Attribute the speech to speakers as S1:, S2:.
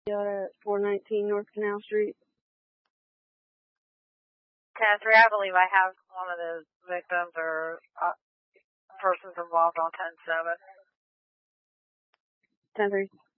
S1: at 419 North Canal Street.
S2: 10-3, I believe I have one of those victims or persons involved on 10-7.
S1: 10-3.